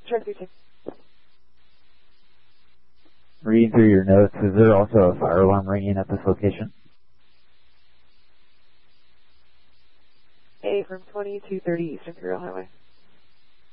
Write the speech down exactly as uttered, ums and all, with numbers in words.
Sure, three two. Reading through your notes, is there also a fire alarm ringing at this location? A from twenty-two thirty Eastern Imperial Highway.